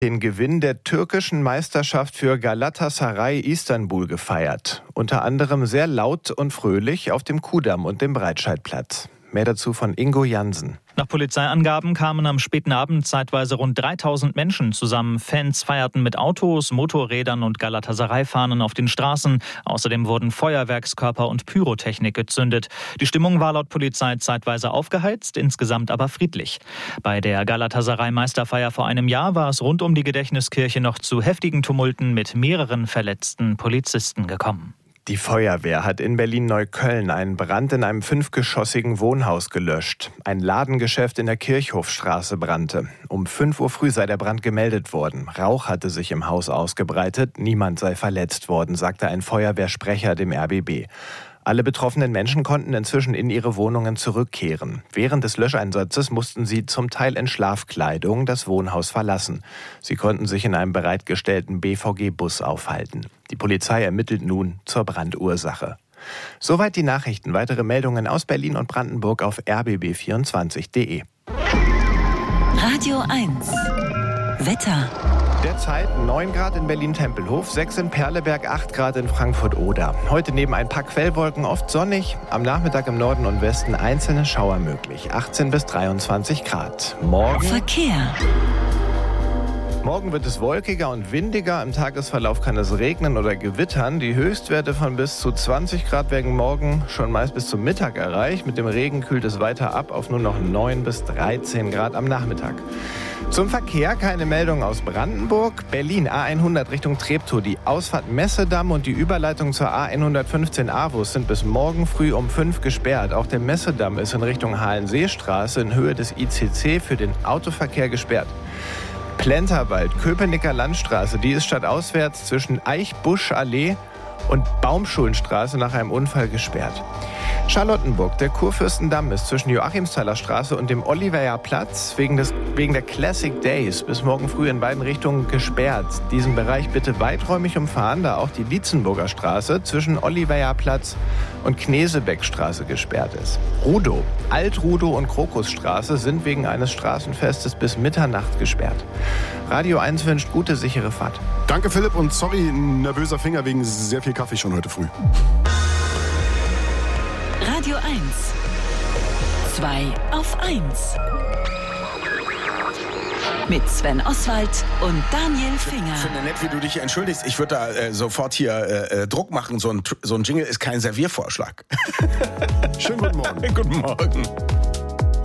Den Gewinn der türkischen Meisterschaft für Galatasaray Istanbul gefeiert. Unter anderem sehr laut und fröhlich auf dem Kudamm und dem Breitscheidplatz. Mehr dazu von Ingo Jansen. Nach Polizeiangaben kamen am späten Abend zeitweise rund 3000 Menschen zusammen. Fans feierten mit Autos, Motorrädern und Galatasaray-Fahnen auf den Straßen. Außerdem wurden Feuerwerkskörper und Pyrotechnik gezündet. Die Stimmung war laut Polizei zeitweise aufgeheizt, insgesamt aber friedlich. Bei der Galatasaray-Meisterfeier vor einem Jahr war es rund um die Gedächtniskirche noch zu heftigen Tumulten mit mehreren verletzten Polizisten gekommen. Die Feuerwehr hat in Berlin-Neukölln einen Brand in einem 5-geschossigen Wohnhaus gelöscht. Ein Ladengeschäft in der Kirchhofstraße brannte. Um 5 Uhr früh sei der Brand gemeldet worden. Rauch hatte sich im Haus ausgebreitet. Niemand sei verletzt worden, sagte ein Feuerwehrsprecher dem RBB. Alle betroffenen Menschen konnten inzwischen in ihre Wohnungen zurückkehren. Während des Löscheinsatzes mussten sie zum Teil in Schlafkleidung das Wohnhaus verlassen. Sie konnten sich in einem bereitgestellten BVG-Bus aufhalten. Die Polizei ermittelt nun zur Brandursache. Soweit die Nachrichten. Weitere Meldungen aus Berlin und Brandenburg auf rbb24.de. Radio 1 Wetter. Derzeit 9 Grad in Berlin-Tempelhof, 6 in Perleberg, 8 Grad in Frankfurt-Oder. Heute neben ein paar Quellwolken oft sonnig, am Nachmittag im Norden und Westen einzelne Schauer möglich, 18 bis 23 Grad. Verkehr. Morgen wird es wolkiger und windiger. Im Tagesverlauf kann es regnen oder gewittern. Die Höchstwerte von bis zu 20 Grad werden morgen schon meist bis zum Mittag erreicht. Mit dem Regen kühlt es weiter ab auf nur noch 9 bis 13 Grad am Nachmittag. Zum Verkehr keine Meldung aus Brandenburg. Berlin A100 Richtung Treptow. Die Ausfahrt Messedamm und die Überleitung zur A115 Avus sind bis morgen früh um 5 gesperrt. Auch der Messedamm ist in Richtung Halenseestraße in Höhe des ICC für den Autoverkehr gesperrt. Plenterwald, Köpenicker Landstraße, die ist stadtauswärts zwischen Eichbuschallee und Baumschulenstraße nach einem Unfall gesperrt. Charlottenburg, der Kurfürstendamm ist zwischen Joachimsthaler Straße und dem Oliveyer Platz wegen der Classic Days bis morgen früh in beiden Richtungen gesperrt. Diesen Bereich bitte weiträumig umfahren, da auch die Lietzenburger Straße zwischen Oliveyer Platz und Knesebeckstraße gesperrt ist. Rudow, Alt-Rudow und Krokusstraße sind wegen eines Straßenfestes bis Mitternacht gesperrt. Radio 1 wünscht gute, sichere Fahrt. Danke Philipp und sorry, nervöser Finger wegen sehr viel Kaffee schon heute früh. Radio 1 2 auf 1 mit Sven Oswald und Daniel Finger. Ich finde nett, wie du dich entschuldigst. Ich würde da sofort hier Druck machen. So ein Jingle ist kein Serviervorschlag. Schönen guten Morgen. Guten Morgen.